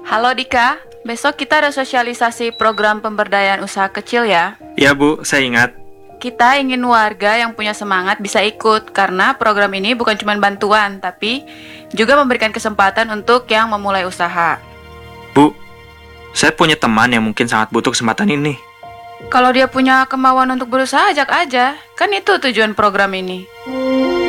Halo Dika, besok kita ada sosialisasi program pemberdayaan usaha kecil ya. Iya Bu, saya ingat. Kita ingin warga yang punya semangat bisa ikut, karena program ini bukan cuma bantuan, tapi juga memberikan kesempatan untuk yang memulai usaha. Bu, saya punya teman yang mungkin sangat butuh kesempatan ini. Kalau dia punya kemauan untuk berusaha, ajak aja. Kan itu tujuan program ini.